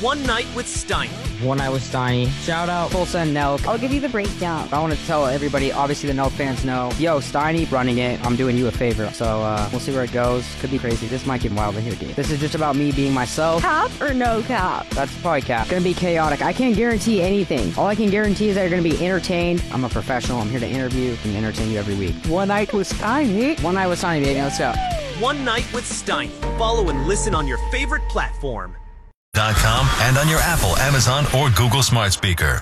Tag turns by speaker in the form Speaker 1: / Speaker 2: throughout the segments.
Speaker 1: One Night with Steiny.
Speaker 2: One Night with Steiny. Shout out Tulsa and Nelk.
Speaker 3: I'll give you the breakdown.
Speaker 2: I want to tell everybody, obviously the Nelk fans know, yo, Steiny running it, I'm doing you a favor. So we'll see where it goes. Could be crazy. This might get wild in here, dude. This is just about me being myself.
Speaker 3: Cap or no cap?
Speaker 2: That's probably cap. It's gonna be chaotic. I can't guarantee anything. All I can guarantee is that you're gonna be entertained. I'm a professional. I'm here to interview and entertain you every week.
Speaker 3: One Night with Steiny.
Speaker 2: One Night with Steiny, baby. Let's go.
Speaker 1: One Night with Steiny. Follow and listen on your favorite platform.
Speaker 4: .com and on your Apple, Amazon, or Google Smart Speaker.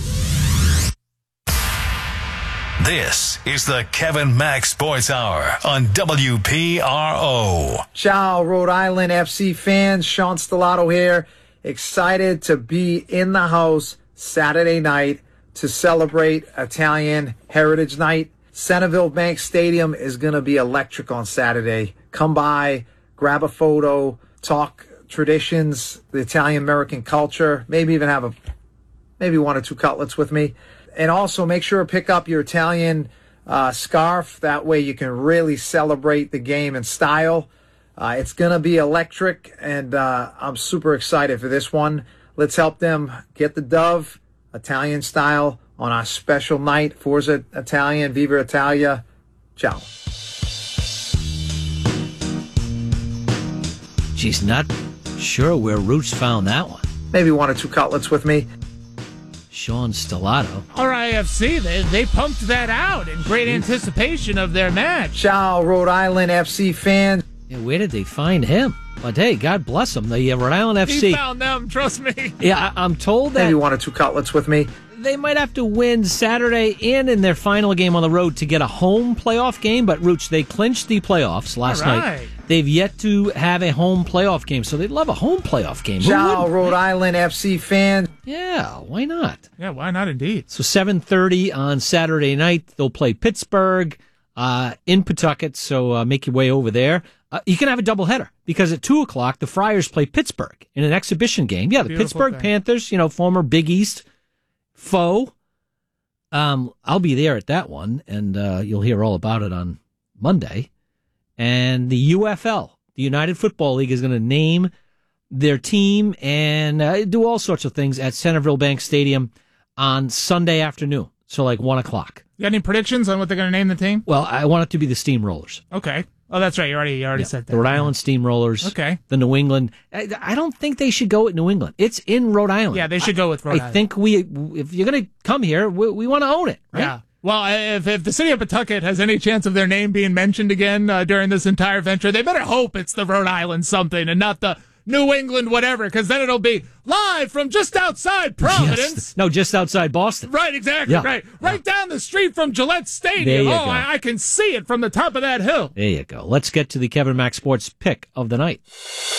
Speaker 4: This is the Kevin Mack Sports Hour on WPRO.
Speaker 5: Ciao, Rhode Island FC fans. Sean Stellato here. Excited to be in the house Saturday night to celebrate Italian Heritage Night. Centerville Bank Stadium is going to be electric on Saturday. Come by, grab a photo, talk traditions, the Italian-American culture, maybe even have maybe one or two cutlets with me. And also make sure to pick up your Italian scarf. That way you can really celebrate the game in style. It's going to be electric, and I'm super excited for this one. Let's help them get the dove, Italian style, on our special night. Forza Italian, Viva Italia. Ciao.
Speaker 6: She's not sure where Roots found that one.
Speaker 5: Maybe one or two cutlets with me.
Speaker 6: Sean Stellato.
Speaker 7: RIFC, they pumped that out in great anticipation of their match.
Speaker 5: Ciao, Rhode Island FC fans.
Speaker 6: Yeah, where did they find him? But hey, God bless them. The Rhode Island FC.
Speaker 7: He found them, trust me.
Speaker 6: Yeah, I'm told that
Speaker 5: maybe one or two cutlets with me.
Speaker 6: They might have to win Saturday and in their final game on the road to get a home playoff game. But Rooch, they clinched the playoffs last night. They've yet to have a home playoff game, so they'd love a home playoff game.
Speaker 5: Ciao, Rhode Island FC fans.
Speaker 6: Yeah, why not?
Speaker 7: Yeah, why not indeed?
Speaker 6: So 7:30 on Saturday night, they'll play Pittsburgh in Pawtucket, so make your way over there. You can have a doubleheader because at 2 o'clock, the Friars play Pittsburgh in an exhibition game. Yeah, the
Speaker 7: Beautiful
Speaker 6: Pittsburgh
Speaker 7: thing.
Speaker 6: Panthers, former Big East foe. I'll be there at that one, and you'll hear all about it on Monday. And the UFL, the United Football League, is going to name their team and do all sorts of things at Centerville Bank Stadium on Sunday afternoon, so like 1 o'clock.
Speaker 7: You got any predictions on what they're going to name the team?
Speaker 6: Well, I want it to be the Steamrollers.
Speaker 7: Okay. Oh, that's right. You already said that.
Speaker 6: The Rhode Island Steamrollers.
Speaker 7: Okay.
Speaker 6: The New England. I don't think they should go with New England. It's in Rhode Island.
Speaker 7: Yeah, they should go with Rhode Island.
Speaker 6: I think if you're going to come here, we want to own it, right?
Speaker 7: Yeah. Well, if the city of Pawtucket has any chance of their name being mentioned again during this entire venture, they better hope it's the Rhode Island something and not the New England whatever, because then it'll be live from just outside Providence.
Speaker 6: Yes. No, just outside Boston.
Speaker 7: Right, exactly,
Speaker 6: Yeah.
Speaker 7: Right down the street from Gillette Stadium.
Speaker 6: There you go.
Speaker 7: I can see it from the top of that hill.
Speaker 6: There you go. Let's get to the Kevin Mack Sports pick of the night.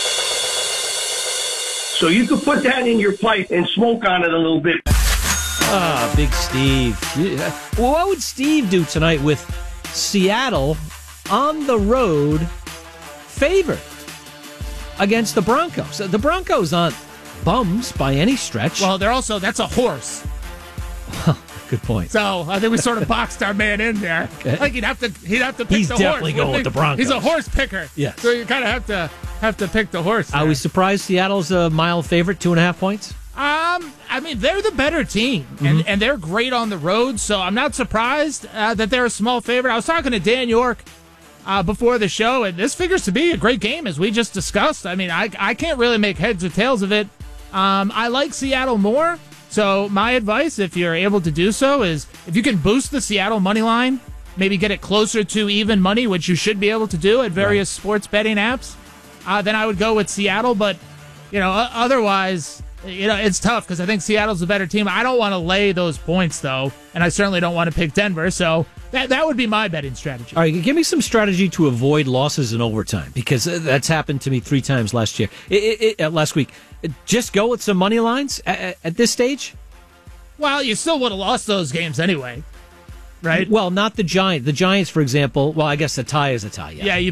Speaker 8: So you could put that in your pipe and smoke on it a little bit.
Speaker 6: Big Steve. Well, what would Steve do tonight with Seattle on the road favored against the Broncos? The Broncos aren't bums by any stretch.
Speaker 7: Well, that's a horse.
Speaker 6: Good point.
Speaker 7: So I think we sort of boxed our man in there.
Speaker 6: Okay.
Speaker 7: Like he'd have to pick
Speaker 6: He's
Speaker 7: the horse.
Speaker 6: definitely going with the Broncos.
Speaker 7: He's a horse picker.
Speaker 6: Yes.
Speaker 7: So you kind of have to pick the horse.
Speaker 6: Are we surprised Seattle's a mild favorite, 2.5 points?
Speaker 7: I mean, they're the better team, and they're great on the road, so I'm not surprised that they're a small favorite. I was talking to Dan York before the show, and this figures to be a great game, as we just discussed. I mean, I can't really make heads or tails of it. I like Seattle more, so my advice, if you're able to do so, is if you can boost the Seattle money line, maybe get it closer to even money, which you should be able to do at various sports betting apps, then I would go with Seattle, but, otherwise... it's tough because I think Seattle's a better team. I don't want to lay those points, though, and I certainly don't want to pick Denver, so that would be my betting strategy.
Speaker 6: All right, give me some strategy to avoid losses in overtime, because that's happened to me 3 times last week. Just go with some money lines at this stage?
Speaker 7: Well, you still would have lost those games anyway, right?
Speaker 6: Well, not the Giants. The Giants, for example, well, I guess a tie is a tie, yeah.
Speaker 7: Yeah, you